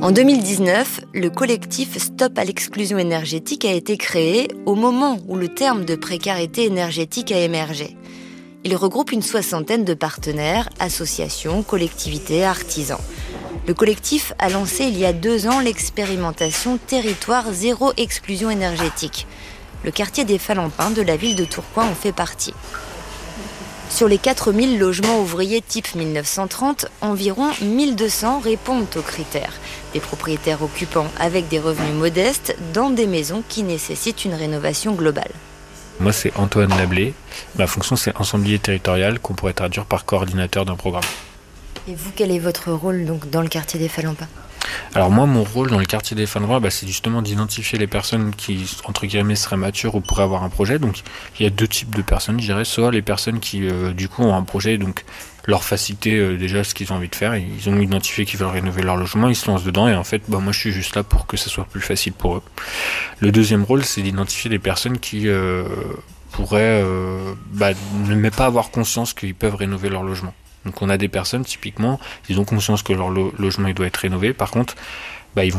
En 2019, le collectif Stop à l'exclusion énergétique a été créé au moment où le terme de précarité énergétique a émergé. Il regroupe une soixantaine de partenaires, associations, collectivités, artisans. Le collectif a lancé il y a 2 ans l'expérimentation Territoire zéro exclusion énergétique. Le quartier des Falampins de la ville de Tourcoing en fait partie. Sur les 4000 logements ouvriers type 1930, environ 1200 répondent aux critères. Des propriétaires occupants avec des revenus modestes dans des maisons qui nécessitent une rénovation globale. Moi, c'est Antoine Lablé. Ma fonction, c'est ensemblier territorial, qu'on pourrait traduire par coordinateur d'un programme. Et vous, quel est votre rôle donc, dans le quartier des Falampins ? Alors moi, mon rôle dans le quartier des Falampins, c'est justement d'identifier les personnes qui, entre guillemets, seraient matures ou pourraient avoir un projet. Donc il y a 2 types de personnes, je dirais. Soit les personnes qui, du coup, ont un projet, donc leur faciliter déjà ce qu'ils ont envie de faire. Ils ont identifié qu'ils veulent rénover leur logement, ils se lancent dedans et en fait, moi je suis juste là pour que ça soit plus facile pour eux. Le deuxième rôle, c'est d'identifier les personnes qui pourraient ne même pas avoir conscience qu'ils peuvent rénover leur logement. Donc on a des personnes, typiquement, ils ont conscience que leur logement il doit être rénové. Par contre, ils vont